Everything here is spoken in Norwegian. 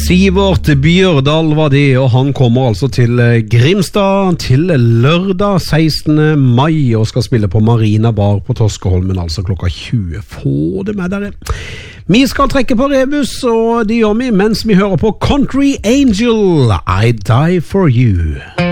Sivert Bjørdal var det, og han kommer altså til Grimstad til lørdag 16. mai og skal spille på Marina Bar på Toskeholmen, altså klokka 20. Få det med dere. Vi skal trekke på rebus, og det gjør vi mens vi hører på Country Angel, I Die For You.